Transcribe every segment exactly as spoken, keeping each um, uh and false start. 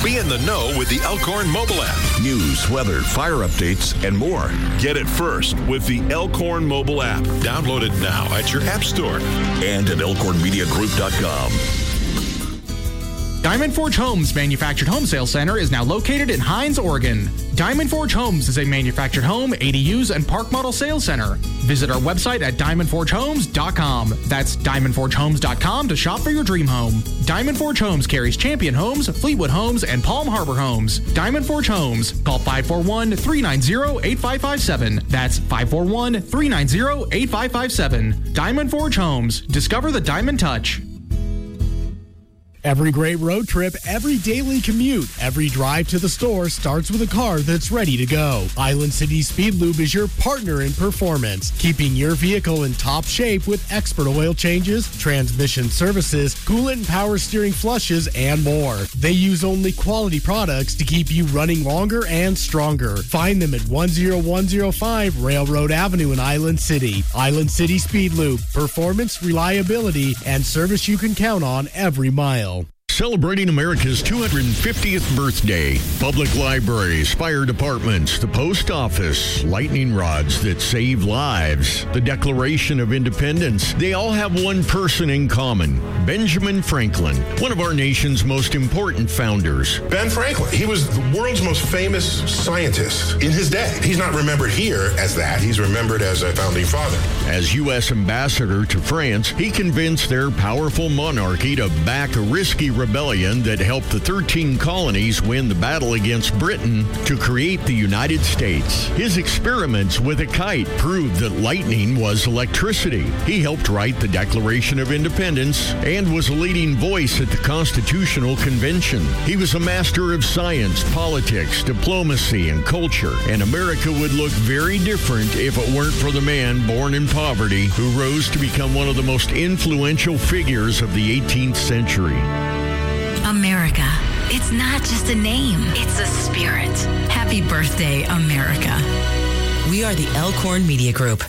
Be in the know with the Elkhorn mobile app. News, weather, fire updates, and more. Get it first with the Elkhorn mobile app. Download it now at your app store and at elkhorn media group dot com. Diamond Forge Homes Manufactured Home Sales Center is now located in Hines, Oregon. Diamond Forge Homes is a manufactured home, A D Us, and park model sales center. Visit our website at diamond forge homes dot com. That's diamond forge homes dot com to shop for your dream home. Diamond Forge Homes carries Champion Homes, Fleetwood Homes, and Palm Harbor Homes. Diamond Forge Homes. Call five four one, three nine zero, eight five five seven. That's five four one, three nine zero, eight five five seven. Diamond Forge Homes. Discover the Diamond Touch. Every great road trip, every daily commute, every drive to the store starts with a car that's ready to go. Island City Speed Lube is your partner in performance, keeping your vehicle in top shape with expert oil changes, transmission services, coolant and power steering flushes, and more. They use only quality products to keep you running longer and stronger. Find them at one oh one oh five Railroad Avenue in Island City. Island City Speed Lube, performance, reliability, and service you can count on every mile. Celebrating America's two hundred fiftieth birthday. Public libraries, fire departments, the post office, lightning rods that save lives, the Declaration of Independence. They all have one person in common, Benjamin Franklin, one of our nation's most important founders. Ben Franklin, he was the world's most famous scientist in his day. He's not remembered here as that. He's remembered as a founding father. As U S ambassador to France, he convinced their powerful monarchy to back a risky rebellion that helped the thirteen colonies win the battle against Britain to create the United States. His experiments with a kite proved that lightning was electricity. He helped write the Declaration of Independence and was a leading voice at the Constitutional Convention. He was a master of science, politics, diplomacy, and culture, and America would look very different if it weren't for the man born in poverty who rose to become one of the most influential figures of the eighteenth century. America. It's not just a name, it's a spirit. Happy birthday, America. We are the Elkhorn Media Group.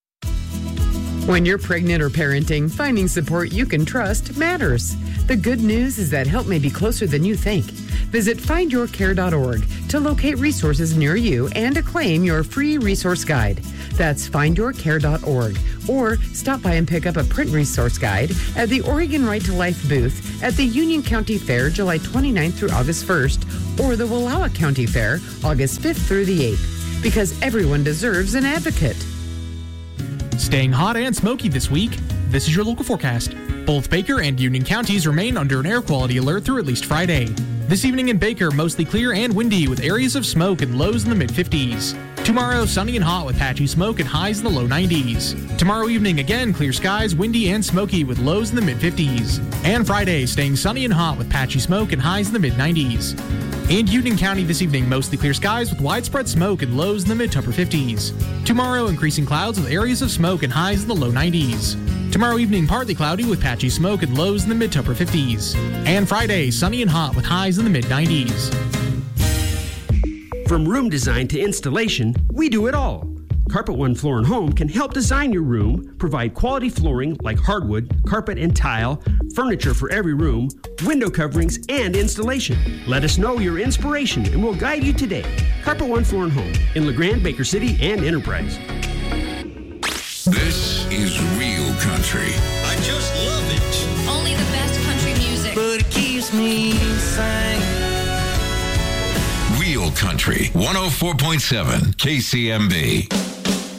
When you're pregnant or parenting, finding support you can trust matters. The good news is that help may be closer than you think. Visit find your care dot org to locate resources near you and to claim your free resource guide. That's find your care dot org. Or stop by and pick up a print resource guide at the Oregon Right to Life booth at the Union County Fair, July twenty-ninth through August first, or the Wallowa County Fair, August fifth through the eighth. Because everyone deserves an advocate. Staying hot and smoky this week. This is your local forecast. Both Baker and Union counties remain under an air quality alert through at least Friday. This evening in Baker, mostly clear and windy with areas of smoke and lows in the mid fifties. Tomorrow, sunny and hot with patchy smoke and highs in the low nineties. Tomorrow evening, again, clear skies, windy and smoky with lows in the mid fifties. And Friday, staying sunny and hot with patchy smoke and highs in the mid nineties. And Union County this evening, mostly clear skies with widespread smoke and lows in the mid to upper fifties. Tomorrow, increasing clouds with areas of smoke and highs in the low nineties. Tomorrow evening, partly cloudy with patchy smoke and lows in the mid to upper fifties. And Friday, sunny and hot with highs in the mid nineties. From room design to installation, we do it all. Carpet One Floor and Home can help design your room, provide quality flooring like hardwood, carpet and tile, furniture for every room, window coverings, and installation. Let us know your inspiration and we'll guide you today. Carpet One Floor and Home in LeGrand, Baker City, and Enterprise. This is real country. I just love it. Only the best country music. But it keeps me singing. Real country. one oh four point seven K C M B.